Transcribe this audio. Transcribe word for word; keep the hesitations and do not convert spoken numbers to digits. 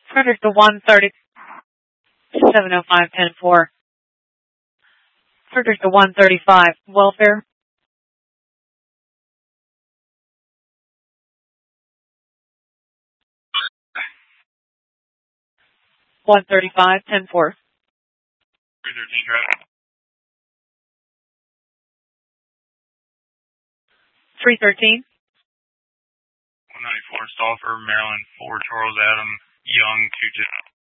Frederick to one thirty, seven oh five, ten four. Frederick to one thirty-five, welfare. one thirty-five, ten four. three thirteen traffic. three thirteen. one ninety-four, stall for Maryland, four Charles Adam, Young, two two.